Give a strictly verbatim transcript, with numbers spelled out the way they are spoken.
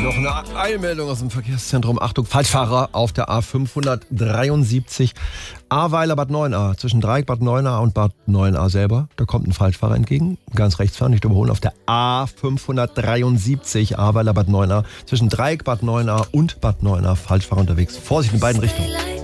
Noch eine Eilmeldung aus dem Verkehrszentrum. Achtung, Falschfahrer auf der A fünfhundertdreiundsiebzig. Ahrweiler Bad Neuenahr. Zwischen Dreieck Bad Neuenahr und Bad Neuenahr selber. Da kommt ein Falschfahrer entgegen. Ganz rechts fahren, nicht überholen. Auf der A fünfhundertdreiundsiebzig. Ahrweiler Bad Neuenahr. Zwischen Dreieck Bad Neuenahr und Bad Neuenahr. Falschfahrer unterwegs. Vorsicht in beiden Richtungen.